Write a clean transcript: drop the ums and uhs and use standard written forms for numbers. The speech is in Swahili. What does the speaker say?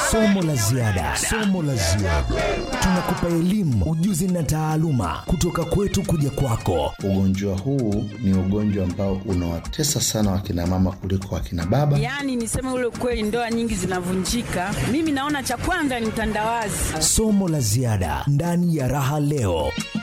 Somo la ziada. Tunakupa elimu, ujuzi na taaluma kutoka kwetu kuja kwako. Ugonjwa huu ni ugonjwa ambao unawatesa sana wakina mama kuliko wakina baba. Yaani niseme ule kweli, ndoa nyingi zinavunjika. Mimi naona cha kwanza ni utandawazi. Somo la ziada ndani ya Raha Leo.